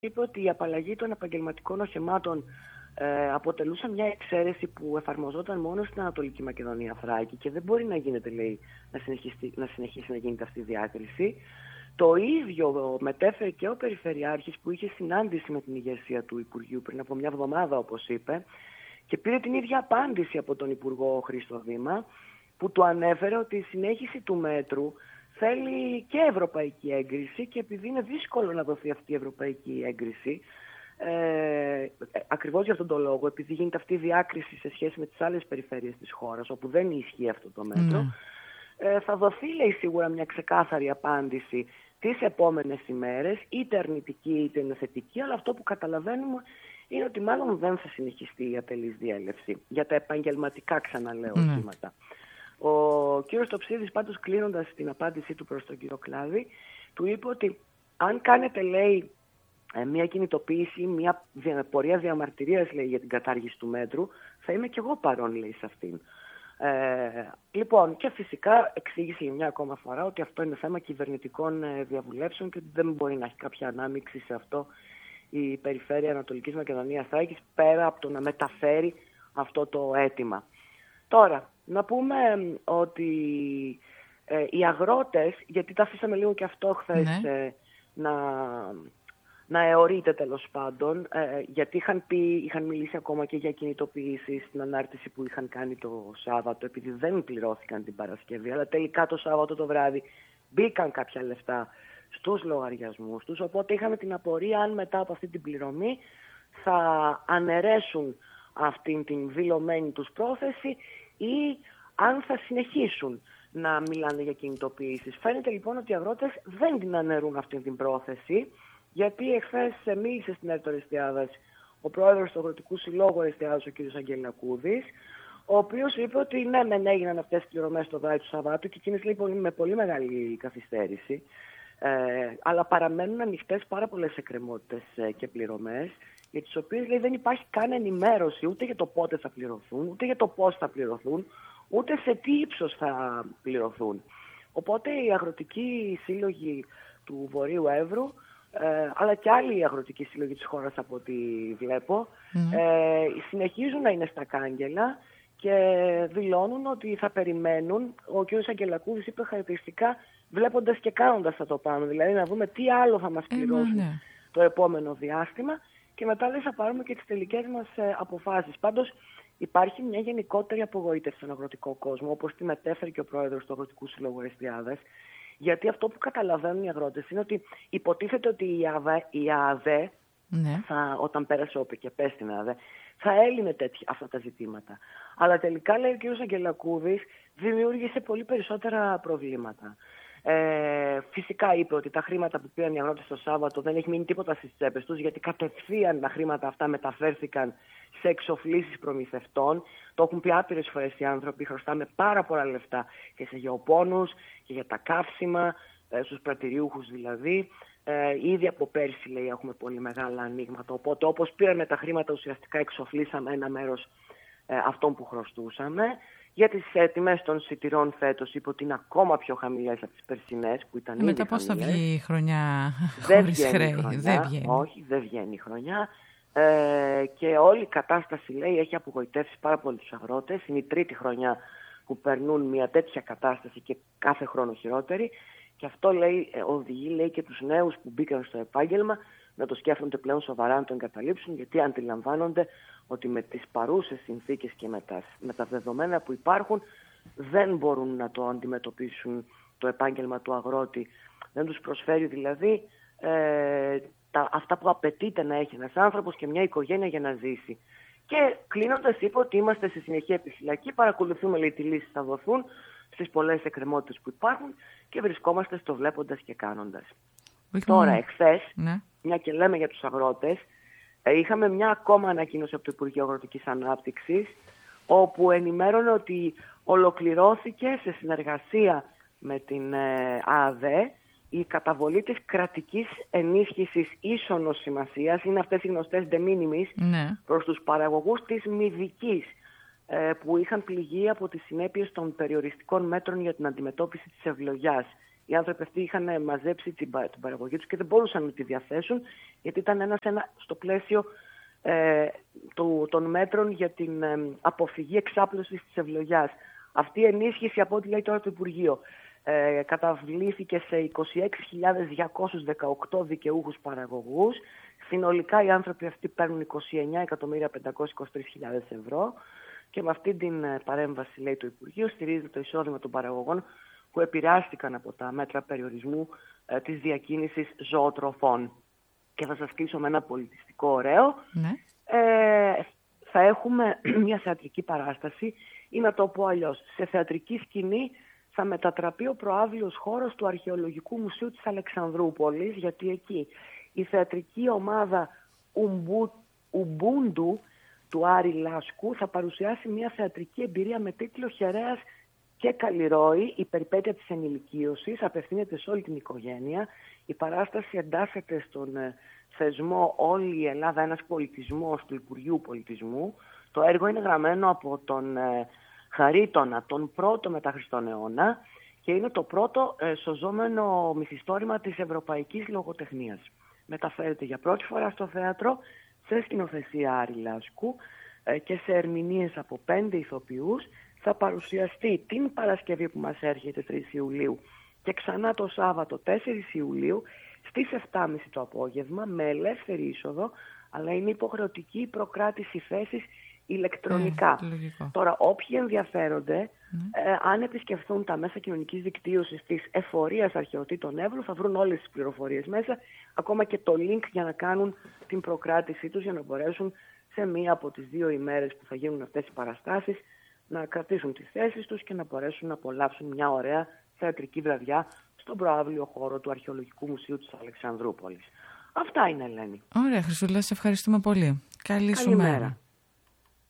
είπε ότι η απαλλαγή των επαγγελματικών οχημάτων αποτελούσε μια εξαίρεση που εφαρμοζόταν μόνο στην Ανατολική Μακεδονία Θράκη και δεν μπορεί να γίνεται, λέει, να συνεχίσει να γίνεται αυτή η διάκριση. Το ίδιο μετέφερε και ο Περιφερειάρχης που είχε συνάντηση με την ηγεσία του Υπουργείου πριν από μια εβδομάδα, όπως είπε, και πήρε την ίδια απάντηση από τον Υπουργό Χρήστο Δήμα, που του ανέφερε ότι η συνέχιση του μέτρου θέλει και ευρωπαϊκή έγκριση και επειδή είναι δύσκολο να δοθεί αυτή η ευρωπαϊκή έγκριση, ακριβώς για αυτόν τον λόγο, επειδή γίνεται αυτή η διάκριση σε σχέση με τις άλλες περιφέρειες της χώρας όπου δεν ισχύει αυτό το μέτρο, θα δοθεί, λέει, σίγουρα μια ξεκάθαρη απάντηση τις επόμενες ημέρες, είτε αρνητική είτε είναι θετική, αλλά αυτό που καταλαβαίνουμε είναι ότι μάλλον δεν θα συνεχιστεί η ατελής διέλευση για τα επαγγελματικά, ξαναλέω, οχήματα. Ο κύριος Τοψίδης, πάντως, κλείνοντας την απάντησή του προς τον κύριο Κλάδη, του είπε ότι αν κάνετε, λέει, μια κινητοποίηση, μια πορεία διαμαρτυρίας, λέει, για την κατάργηση του μέτρου, θα είμαι κι εγώ παρόν, λέει, σε αυτήν. Λοιπόν, και φυσικά εξήγησε για μια ακόμα φορά ότι αυτό είναι θέμα κυβερνητικών διαβουλεύσεων και ότι δεν μπορεί να έχει κάποια ανάμειξη σε αυτό η Περιφέρεια Ανατολικής Μακεδονίας Θράκης, πέρα από το να μεταφέρει αυτό το αίτημα. Τώρα, να πούμε ότι οι αγρότες, γιατί τα αφήσαμε λίγο και αυτό χθες να αιωρείται, τέλος πάντων, γιατί είχαν μιλήσει ακόμα και για κινητοποιήσεις στην ανάρτηση που είχαν κάνει το Σάββατο, επειδή δεν πληρώθηκαν την Παρασκευή, αλλά τελικά το Σάββατο το βράδυ μπήκαν κάποια λεφτά στους λογαριασμούς τους, οπότε είχαμε την απορία αν μετά από αυτή την πληρωμή θα αναιρέσουν αυτήν την δηλωμένη τους πρόθεση ή αν θα συνεχίσουν να μιλάνε για κινητοποιήσεις. Φαίνεται λοιπόν ότι οι αγρότες δεν την αναιρούν αυτήν την πρόθεση, γιατί εχθές μίλησε στην Έρτο Ρεστιάδας ο πρόεδρος του Αγροτικού Συλλόγου Ρεστιάδας, ο κ. Αγγελακούδης, ο οποίος είπε ότι ναι, μεν έγιναν αυτές τις πληρωμές στο βράδυ του Σαββάτου και εκείνες, λοιπόν, με πολύ μεγάλη καθυστέρηση, αλλά παραμένουν ανοιχτές πάρα πολλές εκκρεμότητες και πληρωμές, για τις οποίες, λέει, δεν υπάρχει καν ενημέρωση ούτε για το πότε θα πληρωθούν, ούτε για το πώς θα πληρωθούν, ούτε σε τι ύψος θα πληρωθούν. Οπότε οι αγροτικοί σύλλογοι του Βορείου Εύρου, αλλά και άλλοι αγροτικοί σύλλογοι της χώρας από ό,τι βλέπω, συνεχίζουν να είναι στα κάγκελα και δηλώνουν ότι θα περιμένουν. Ο κ. Αγγελακούδης είπε χαρακτηριστικά, βλέποντας και κάνοντας θα το πάμε, δηλαδή να δούμε τι άλλο θα μας πληρώσουν το επόμενο διάστημα και μετά, λέει, θα πάρουμε και τις τελικές μας αποφάσεις. Πάντως υπάρχει μια γενικότερη απογοήτευση στον αγροτικό κόσμο, όπως τη μετέφερε και ο πρόεδρος του Αγροτικού Συλλόγου Ρεστιάδας, γιατί αυτό που καταλαβαίνουν οι αγρότες είναι ότι υποτίθεται ότι η ΑΑΔΕ, όταν πέρασε ο ΠΚΠ στην ΑΑΔΕ, θα έλυνε αυτά τα ζητήματα. Αλλά τελικά, λέει ο κ. Αγγελακούδης, δημιούργησε πολύ περισσότερα προβλήματα. Φυσικά είπε ότι τα χρήματα που πήραν οι αγρότες το Σάββατο δεν έχει μείνει τίποτα στις τσέπες τους, γιατί κατευθείαν τα χρήματα αυτά μεταφέρθηκαν σε εξοφλήσεις προμηθευτών. Το έχουν πει άπειρες φορές οι άνθρωποι, χρωστάμε πάρα πολλά λεφτά και σε γεωπόνους και για τα καύσιμα, στους πρατηριούχους δηλαδή. Ήδη από πέρσι, λέει, έχουμε πολύ μεγάλα ανοίγματα, οπότε όπως πήραμε τα χρήματα ουσιαστικά εξοφλήσαμε ένα μέρος αυτών που χρωστούσαμε. Για τις τιμές των σιτηρών φέτος είπε ότι είναι ακόμα πιο χαμηλές από τις περσινές που ήταν ήδη μετά πώς θα βγει η χρονιά χωρίς χρέη? Δεν βγαίνει. Όχι, δεν βγαίνει η χρονιά. Και όλη η κατάσταση, λέει, έχει απογοητεύσει πάρα πολύ τους αγρότες. Είναι η τρίτη χρονιά που περνούν μια τέτοια κατάσταση και κάθε χρόνο χειρότερη. Και αυτό, λέει, οδηγεί, λέει, και τους νέους που μπήκαν στο επάγγελμα να το σκέφτονται πλέον σοβαρά, να το εγκαταλείψουν, γιατί αντιλαμβάνονται ότι με τις παρούσες συνθήκες και με τα δεδομένα που υπάρχουν δεν μπορούν να το αντιμετωπίσουν το επάγγελμα του αγρότη. Δεν τους προσφέρει δηλαδή αυτά που απαιτείται να έχει ένας άνθρωπος και μια οικογένεια για να ζήσει. Και κλείνοντας είπε ότι είμαστε σε συνεχή επιφυλακή, παρακολουθούμε, λέει, τι λύσεις θα δοθούν στις πολλές εκκρεμότητες που υπάρχουν και βρισκόμαστε στο βλέποντας και κάνοντας. Τώρα, εχθές, μια και λέμε για τους αγρότες, είχαμε μια ακόμα ανακοίνωση από το Υπουργείο Αγροτικής Ανάπτυξης, όπου ενημέρωνε ότι ολοκληρώθηκε σε συνεργασία με την ΑΑΔΕ η καταβολή της κρατικής ενίσχυσης ίσονος σημασίας, είναι αυτές οι γνωστές de minimis, προς τους παραγωγούς της μυδικής, που είχαν πληγεί από τις συνέπειες των περιοριστικών μέτρων για την αντιμετώπιση της ευλογιάς. οι άνθρωποι αυτοί είχαν μαζέψει την παραγωγή τους και δεν μπορούσαν να τη διαθέσουν, γιατί ήταν στο πλαίσιο των μέτρων για την αποφυγή εξάπλωσης της ευλογιάς. Αυτή η ενίσχυση, από ό,τι λέει τώρα το Υπουργείο, καταβλήθηκε σε 26.218 δικαιούχους παραγωγούς. Συνολικά οι άνθρωποι αυτοί παίρνουν 29.523.000 ευρώ και με αυτή την παρέμβαση, λέει το Υπουργείο, στηρίζεται το εισόδημα των παραγωγών που επηρεάστηκαν από τα μέτρα περιορισμού της διακίνησης ζωοτροφών. Και θα σας κλείσω με ένα πολιτιστικό ωραίο. Ναι. Θα έχουμε μια θεατρική παράσταση, ή να το πω αλλιώς, σε θεατρική σκηνή θα μετατραπεί ο προάβλιος χώρος του Αρχαιολογικού Μουσείου της Αλεξανδρούπολης, γιατί εκεί η θεατρική ομάδα Ουμπούντου του Άρη Λάσκου θα παρουσιάσει μια θεατρική εμπειρία με τίτλο «Χερέας και Καλλιρόη, η περιπέτεια της ενηλικίωσης», απευθύνεται σε όλη την οικογένεια. Η παράσταση εντάσσεται στον θεσμό «Όλη η Ελλάδα, ένας πολιτισμός» του Υπουργείου Πολιτισμού. Το έργο είναι γραμμένο από τον Χαρίτονα, τον πρώτο μετά Χριστόν αιώνα, και είναι το πρώτο σωζόμενο μυθιστόρημα της ευρωπαϊκής λογοτεχνίας. Μεταφέρεται για πρώτη φορά στο θέατρο, σε σκηνοθεσία Άρη Λάσκου και σε ερμηνείες από 5 ηθοποιούς. Θα παρουσιαστεί την Παρασκευή που μας έρχεται 3 Ιουλίου και ξανά το Σάββατο 4 Ιουλίου στις 7.30 το απόγευμα, με ελεύθερη είσοδο, αλλά είναι υποχρεωτική η προκράτηση θέσης ηλεκτρονικά. Τώρα, όποιοι ενδιαφέρονται, αν επισκεφθούν τα μέσα κοινωνικής δικτύωσης της Εφορίας Αρχαιοτήτων Εύρου, θα βρουν όλες τις πληροφορίες μέσα, ακόμα και το link για να κάνουν την προκράτησή τους, για να μπορέσουν σε μία από τις 2 ημέρες που θα γίνουν αυτές οι παραστάσεις να κρατήσουν τις θέσεις τους και να μπορέσουν να απολαύσουν μια ωραία θεατρική βραδιά στον προαύλιο χώρο του Αρχαιολογικού Μουσείου της Αλεξανδρούπολης. Αυτά είναι, Ελένη. Ωραία, Χρυσούλα, σε ευχαριστούμε πολύ. Καλή σου μέρα.